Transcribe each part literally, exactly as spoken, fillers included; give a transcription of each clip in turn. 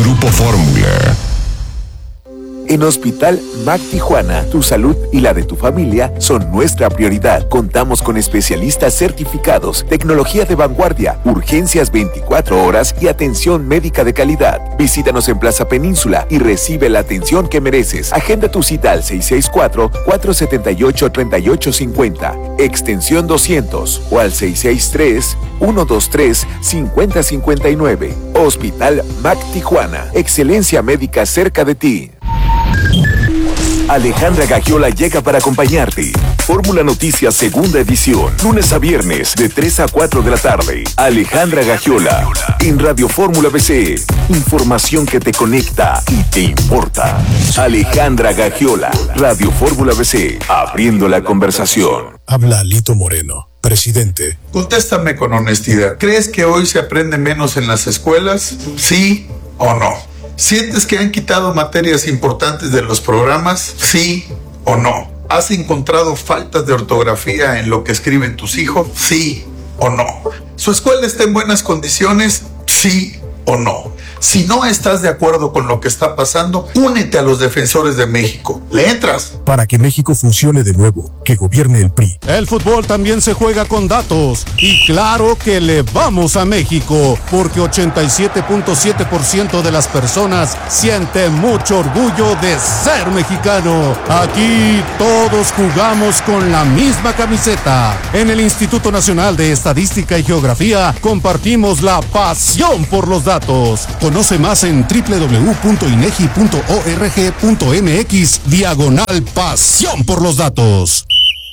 Grupo Fórmula. En Hospital M A C Tijuana, tu salud y la de tu familia son nuestra prioridad. Contamos con especialistas certificados, tecnología de vanguardia, urgencias veinticuatro horas y atención médica de calidad. Visítanos en Plaza Península y recibe la atención que mereces. Agenda tu cita al seis seis cuatro, cuatro siete ocho, tres ocho cinco cero, extensión doscientos o al seis seis tres, uno dos tres, cinco cero cinco nueve. Hospital M A C Tijuana. Excelencia médica cerca de ti. Alejandra Gagiola llega para acompañarte. Fórmula Noticias segunda edición, lunes a viernes de tres a cuatro de la tarde. Alejandra Gagiola en Radio Fórmula B C. Información que te conecta y te importa. Alejandra Gagiola, Radio Fórmula B C, abriendo la conversación. Habla Lito Moreno, presidente. Contéstame con honestidad. ¿Crees que hoy se aprende menos en las escuelas? ¿Sí o no? ¿Sientes que han quitado materias importantes de los programas? ¿Sí o no? ¿Has encontrado faltas de ortografía en lo que escriben tus hijos? ¿Sí o no? ¿Su escuela está en buenas condiciones? ¿Sí o no? Si no estás de acuerdo con lo que está pasando, únete a los defensores de México. ¿Le entras? Para que México funcione de nuevo, que gobierne el P R I. El fútbol también se juega con datos. Y claro que le vamos a México, porque ochenta y siete punto siete por ciento de las personas siente mucho orgullo de ser mexicano. Aquí todos jugamos con la misma camiseta. En el Instituto Nacional de Estadística y Geografía compartimos la pasión por los datos. Conoce más en doble u doble u doble u punto inegi punto org punto mx diagonal pasión por los datos.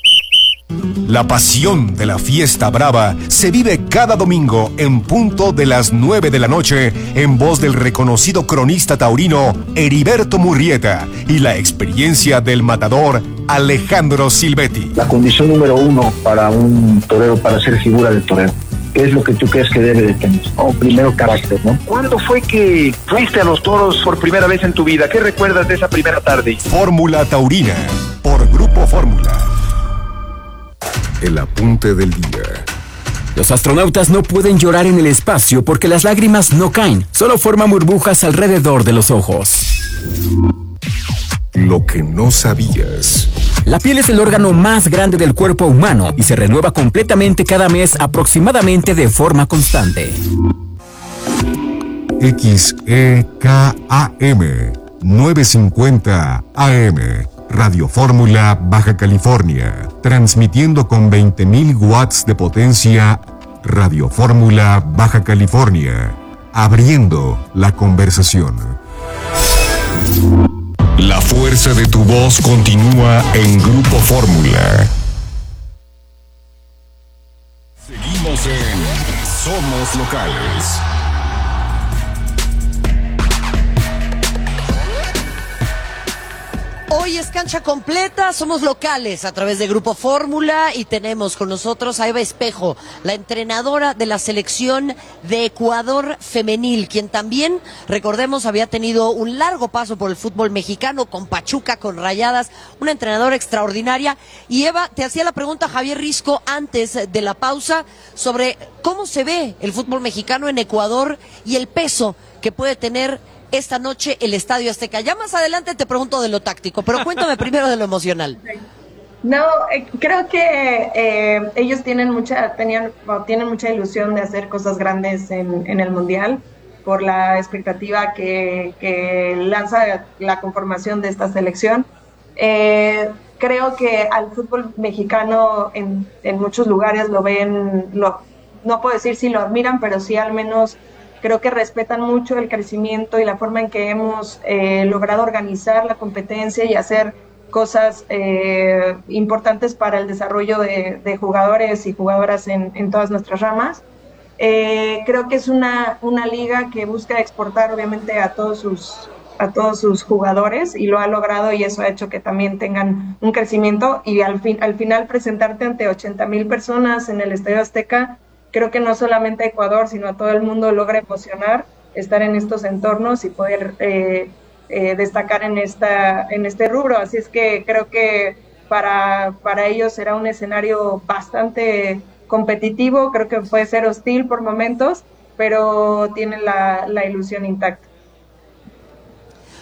La pasión de la fiesta brava se vive cada domingo en punto de las nueve de la noche en voz del reconocido cronista taurino Heriberto Murrieta y la experiencia del matador Alejandro Silvetti. La condición número uno para un torero, para ser figura del torero, ¿qué es lo que tú crees que debe de tener? Oh, primero, carácter, ¿no? ¿Cuándo fue que fuiste a los toros por primera vez en tu vida? ¿Qué recuerdas de esa primera tarde? Fórmula Taurina, por Grupo Fórmula. El apunte del día. Los astronautas no pueden llorar en el espacio porque las lágrimas no caen, solo forman burbujas alrededor de los ojos. Lo que no sabías. La piel es el órgano más grande del cuerpo humano y se renueva completamente cada mes aproximadamente de forma constante. X E K A M novecientos cincuenta A M Radio Fórmula Baja California, transmitiendo con veinte mil watts de potencia. Radio Fórmula Baja California, abriendo la conversación. La fuerza de tu voz continúa en Grupo Fórmula. Seguimos en Somos Locales. Hoy es cancha completa, somos locales a través de Grupo Fórmula y tenemos con nosotros a Eva Espejo, la entrenadora de la selección de Ecuador femenil, quien también, recordemos, había tenido un largo paso por el fútbol mexicano, con Pachuca, con Rayadas, una entrenadora extraordinaria. Y Eva, te hacía la pregunta Javier Risco antes de la pausa sobre cómo se ve el fútbol mexicano en Ecuador y el peso que puede tener esta noche el Estadio Azteca. Ya más adelante te pregunto de lo táctico, pero cuéntame primero de lo emocional. No, eh, creo que eh, ellos tienen mucha, tenían, o tienen mucha ilusión de hacer cosas grandes en, en el Mundial, por la expectativa que, que lanza la conformación de esta selección. Eh, creo que al fútbol mexicano en, en muchos lugares lo ven, lo, no puedo decir si lo admiran, pero sí al menos creo que respetan mucho el crecimiento y la forma en que hemos eh, logrado organizar la competencia y hacer cosas eh, importantes para el desarrollo de, de jugadores y jugadoras en, en todas nuestras ramas. Eh, creo que es una, una liga que busca exportar obviamente a todos sus a todos sus jugadores y lo ha logrado, y eso ha hecho que también tengan un crecimiento, y al, fin, al final presentarte ante ochenta mil personas en el Estadio Azteca, creo que no solamente a Ecuador, sino a todo el mundo logra emocionar estar en estos entornos y poder eh, eh, destacar en esta en este rubro. Así es que creo que para, para ellos será un escenario bastante competitivo, creo que puede ser hostil por momentos, pero tiene la, la ilusión intacta.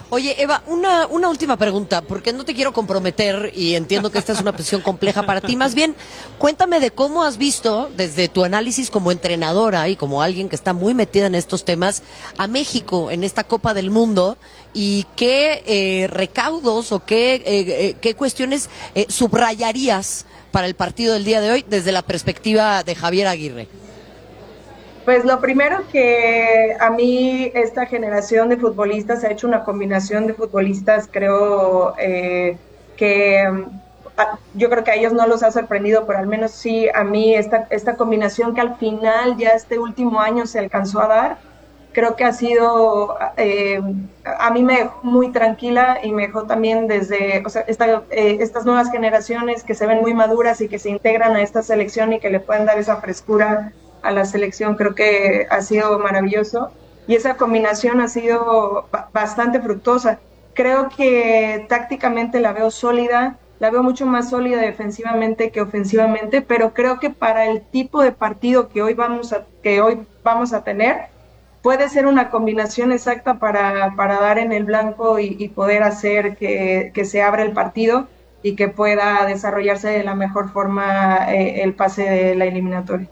Oye, Eva, una, una última pregunta, porque no te quiero comprometer y entiendo que esta es una posición compleja para ti. Más bien, cuéntame de cómo has visto, desde tu análisis como entrenadora y como alguien que está muy metida en estos temas, a México en esta Copa del Mundo y qué eh, recaudos o qué, eh, eh, qué cuestiones eh, subrayarías para el partido del día de hoy desde la perspectiva de Javier Aguirre. Pues lo primero que a mí esta generación de futbolistas ha hecho una combinación de futbolistas, creo eh, que a, yo creo que a ellos no los ha sorprendido, pero al menos sí a mí esta, esta combinación que al final ya este último año se alcanzó a dar, creo que ha sido, eh, a mí me dejó muy tranquila y me dejó también desde, o sea, esta, eh, estas nuevas generaciones que se ven muy maduras y que se integran a esta selección y que le pueden dar esa frescura a la selección, creo que ha sido maravilloso y esa combinación ha sido bastante fructuosa. Creo que tácticamente la veo sólida, la veo mucho más sólida defensivamente que ofensivamente, pero creo que para el tipo de partido que hoy vamos a, que hoy vamos a tener, puede ser una combinación exacta para, para dar en el blanco y, y poder hacer que, que se abra el partido y que pueda desarrollarse de la mejor forma eh, el pase de la eliminatoria.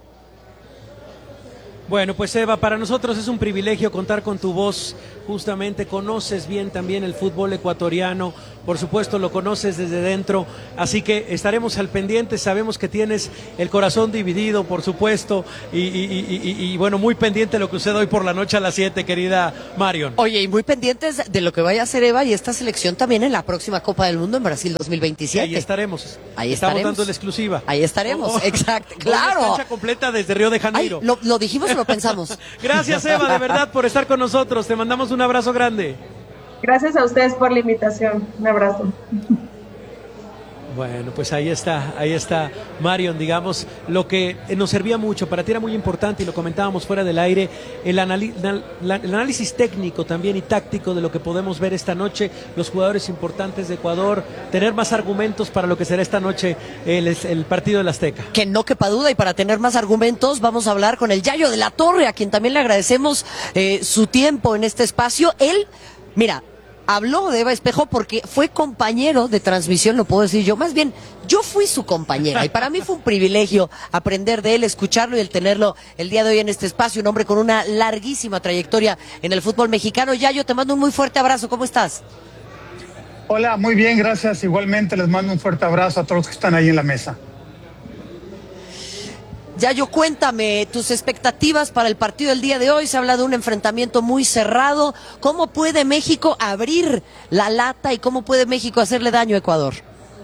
Bueno, pues Eva, para nosotros es un privilegio contar con tu voz, justamente conoces bien también el fútbol ecuatoriano, por supuesto lo conoces desde dentro, así que estaremos al pendiente, sabemos que tienes el corazón dividido, por supuesto, y, y, y, y, y bueno, muy pendiente de lo que sucede hoy por la noche a las siete, querida Marion. Oye, y muy pendientes de lo que vaya a hacer Eva y esta selección también en la próxima Copa del Mundo en Brasil dos mil veintisiete. Ahí estaremos, ahí estamos estaremos. dando la exclusiva. Ahí estaremos, oh, oh. exacto, claro. Una cancha completa desde Río de Janeiro. Ay, lo, lo dijimos o lo pensamos. Gracias Eva, de verdad, por estar con nosotros, te mandamos un abrazo grande. Gracias a ustedes por la invitación, un abrazo. Bueno, pues ahí está, ahí está Marion, digamos, lo que nos servía mucho, para ti era muy importante y lo comentábamos fuera del aire, el, anali- la, el análisis técnico también y táctico de lo que podemos ver esta noche, los jugadores importantes de Ecuador, tener más argumentos para lo que será esta noche el, el partido del Azteca. Que no quepa duda, y para tener más argumentos vamos a hablar con el Yayo de la Torre, a quien también le agradecemos eh, su tiempo en este espacio. Él, mira, habló de Eva Espejo porque fue compañero de transmisión, lo puedo decir yo. Más bien, yo fui su compañera y para mí fue un privilegio aprender de él, escucharlo y el tenerlo el día de hoy en este espacio. Un hombre con una larguísima trayectoria en el fútbol mexicano. Yayo, te mando un muy fuerte abrazo. ¿Cómo estás? Hola, muy bien, gracias. Igualmente les mando un fuerte abrazo a todos los que están ahí en la mesa. Yayo, cuéntame tus expectativas para el partido del día de hoy. Se habla de un enfrentamiento muy cerrado. ¿Cómo puede México abrir la lata y cómo puede México hacerle daño a Ecuador?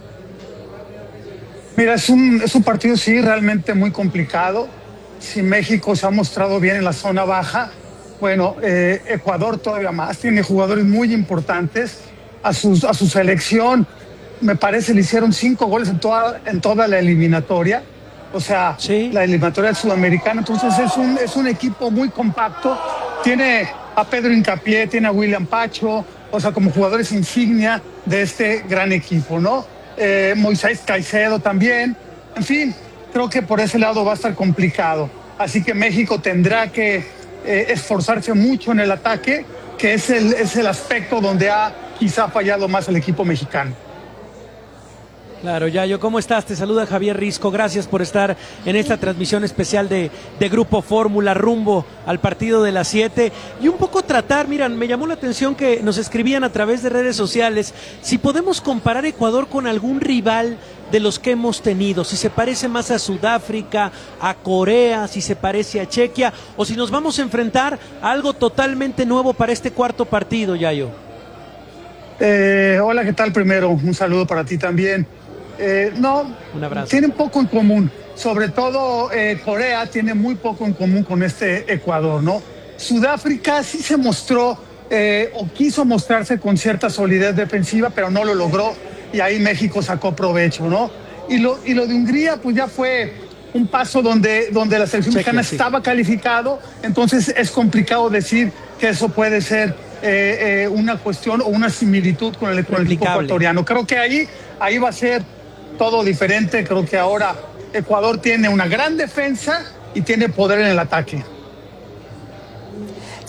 Mira, es un, es un partido, sí, realmente muy complicado. Si México se ha mostrado bien en la zona baja, bueno, eh, Ecuador todavía más. Tiene jugadores muy importantes. A, sus, a su selección, me parece, le hicieron cinco goles en toda, en toda la eliminatoria. O sea, sí, la eliminatoria sudamericana. Entonces es un, es un equipo muy compacto. Tiene a Pedro Hincapié, tiene a William Pacho, o sea, como jugadores insignia de este gran equipo, ¿no? Eh, Moisés Caicedo también. En fin, creo que por ese lado va a estar complicado. Así que México tendrá que eh, esforzarse mucho en el ataque, que es el, es el aspecto donde ha quizá fallado más el equipo mexicano. Claro, Yayo, ¿cómo estás? Te saluda Javier Risco, gracias por estar en esta transmisión especial de, de Grupo Fórmula rumbo al partido de las siete y un poco tratar, miran, me llamó la atención que nos escribían a través de redes sociales si podemos comparar Ecuador con algún rival de los que hemos tenido, si se parece más a Sudáfrica, a Corea, si se parece a Chequia o si nos vamos a enfrentar a algo totalmente nuevo para este cuarto partido, Yayo. Eh, hola, ¿qué tal? Primero, un saludo para ti también. Eh, no, un abrazo. Tienen poco en común, sobre todo eh, Corea tiene muy poco en común con este Ecuador, ¿no? Sudáfrica sí se mostró eh, o quiso mostrarse con cierta solidez defensiva, pero no lo logró y ahí México sacó provecho, ¿no? Y lo, y lo de Hungría pues ya fue un paso donde, donde la selección mexicana sí. estaba calificado, entonces es complicado decir que eso puede ser eh, eh, una cuestión o una similitud con el, con el equipo ecuatoriano. Creo que ahí, ahí va a ser todo diferente. Creo que ahora Ecuador tiene una gran defensa y tiene poder en el ataque.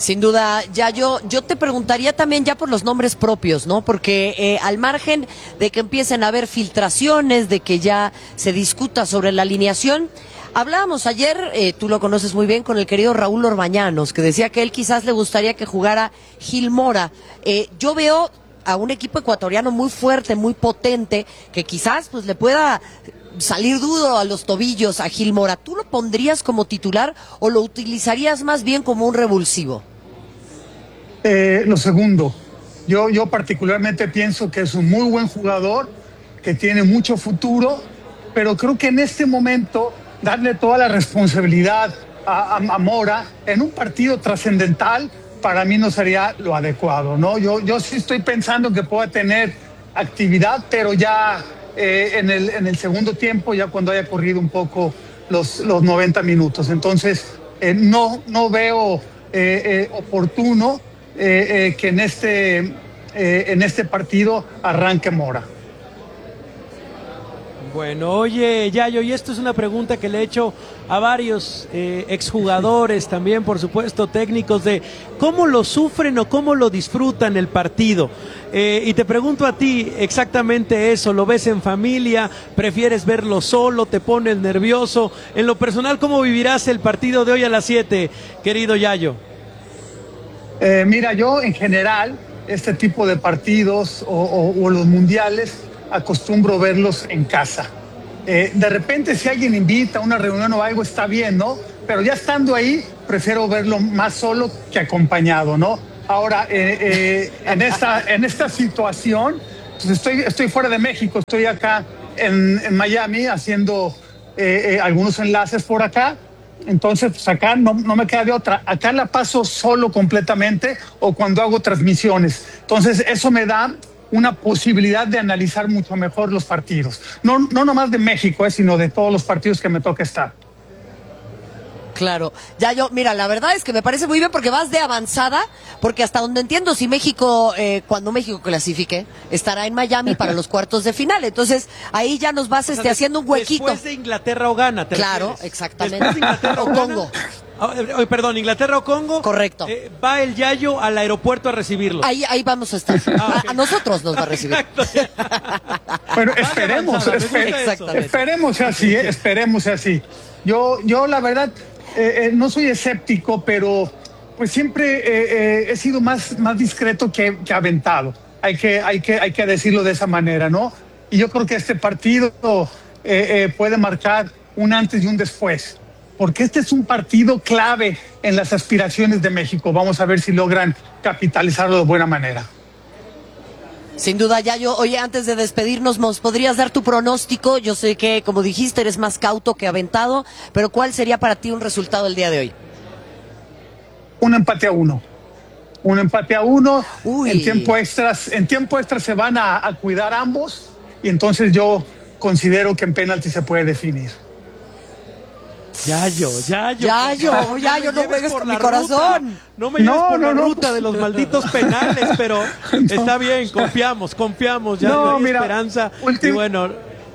Sin duda, ya yo, yo te preguntaría también ya por los nombres propios, ¿no? Porque eh, al margen de que empiecen a haber filtraciones, de que ya se discuta sobre la alineación, hablábamos ayer, eh, tú lo conoces muy bien, con el querido Raúl Orbañanos, que decía que él quizás le gustaría que jugara Gil Mora. Eh, yo veo a un equipo ecuatoriano muy fuerte, muy potente, que quizás pues le pueda salir duro a los tobillos a Gil Mora. ¿Tú lo pondrías como titular o lo utilizarías más bien como un revulsivo? Eh, lo segundo, yo, yo particularmente pienso que es un muy buen jugador, que tiene mucho futuro, pero creo que en este momento darle toda la responsabilidad a, a, a Mora en un partido trascendental para mí no sería lo adecuado, ¿no? Yo, yo sí estoy pensando que pueda tener actividad, pero ya eh, en, el, en el segundo tiempo, ya cuando haya corrido un poco los, los noventa minutos. Entonces, eh, no, no veo eh, eh, oportuno Eh, eh, que en este, eh, en este partido arranque Mora. Bueno, oye, Yayo, y esto es una pregunta que le he hecho a varios eh, exjugadores, también, por supuesto, técnicos, de cómo lo sufren o cómo lo disfrutan el partido. Eh, y te pregunto a ti exactamente eso, ¿lo ves en familia? ¿Prefieres verlo solo? ¿Te pones nervioso? En lo personal, ¿cómo vivirás el partido de hoy a las siete, querido Yayo? Eh, mira, yo en general, este tipo de partidos o, o, o los mundiales, acostumbro verlos en casa. Eh, de repente, si alguien invita a una reunión o algo, está bien, ¿no? Pero ya estando ahí, prefiero verlo más solo que acompañado, ¿no? Ahora, eh, eh, en, esta, en esta situación, pues estoy, estoy fuera de México, estoy acá en, en Miami haciendo eh, eh, algunos enlaces por acá. Entonces, pues acá no, no me queda de otra. Acá la paso solo completamente o cuando hago transmisiones. Entonces, eso me da una posibilidad de analizar mucho mejor los partidos. No, no nomás de México, eh, sino de todos los partidos que me toca estar. Claro, ya yo, mira, la verdad es que me parece muy bien porque vas de avanzada, porque hasta donde entiendo, si México, eh, cuando México clasifique, estará en Miami para los cuartos de final, entonces ahí ya nos vas este, o sea, haciendo un huequito. Después de Inglaterra o Ghana, ¿te Claro, refieres? exactamente. Después de Inglaterra o Congo. Oh, eh, perdón, Inglaterra o Congo. Correcto. Eh, va el Yayo al aeropuerto a recibirlo. Ahí, ahí vamos a estar. Ah, okay. a, a nosotros nos va a recibir. Bueno, esperemos, esper esperemos así, eh, esperemos así. Yo, yo la verdad, eh, eh, no soy escéptico, pero pues siempre eh, eh, he sido más, más discreto que, que aventado. Hay que, hay, que, hay que decirlo de esa manera, ¿no? Y yo creo que este partido eh, eh, puede marcar un antes y un después, porque este es un partido clave en las aspiraciones de México. Vamos a ver si logran capitalizarlo de buena manera. Sin duda, Yayo. Oye, antes de despedirnos, ¿nos podrías dar tu pronóstico? Yo sé que, como dijiste, eres más cauto que aventado, pero ¿cuál sería para ti un resultado el día de hoy? Un empate a uno. Un empate a uno. Uy. En tiempo extras, en tiempo extra se van a, a cuidar ambos, y entonces yo considero que en penalti se puede definir. Yayo, Yayo. Yayo, Yayo, no juegues por mi corazón. Ruta. No me lleves no, por no, la no, ruta pues, de los malditos penales, pero no. Está bien, confiamos, confiamos, ya no, hay mira, esperanza. Y bueno,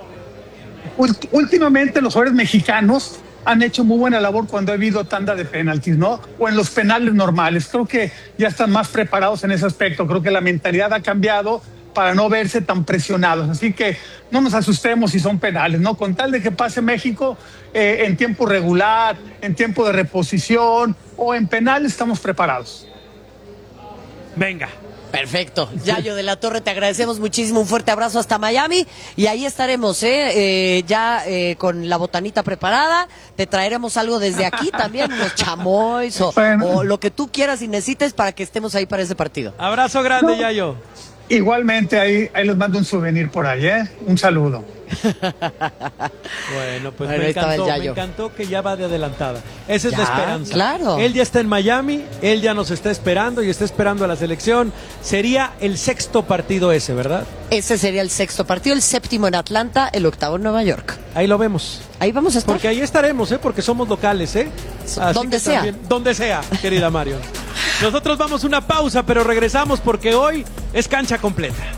últimamente los jugadores mexicanos han hecho muy buena labor cuando ha habido tanda de penaltis, ¿no? O en los penales normales. Creo que ya están más preparados en ese aspecto. Creo que la mentalidad ha cambiado para no verse tan presionados. Así que no nos asustemos si son penales, ¿no? Con tal de que pase México eh, en tiempo regular, en tiempo de reposición o en penal, estamos preparados. Venga. Perfecto. Yayo de la Torre, te agradecemos muchísimo. Un fuerte abrazo hasta Miami. Y ahí estaremos, ¿eh? eh ya eh, con la botanita preparada. Te traeremos algo desde aquí también, unos chamois o, bueno. o lo que tú quieras y necesites para que estemos ahí para ese partido. Abrazo grande, no. Yayo. Igualmente, ahí, ahí les mando un souvenir por ahí, ¿eh? Un saludo. Bueno, pues bueno, me encantó, me encantó que ya va de adelantada. Esa ya, es la esperanza. Claro. Él ya está en Miami, él ya nos está esperando y está esperando a la selección. Sería el sexto partido ese, ¿verdad? Ese sería el sexto partido, el séptimo en Atlanta, el octavo en Nueva York. Ahí lo vemos. Ahí vamos a estar. Porque ahí estaremos, ¿eh? Porque somos locales, ¿eh? Así donde sea. También, donde sea, querida Marion. Nosotros vamos a una pausa, pero regresamos porque hoy es cancha completa.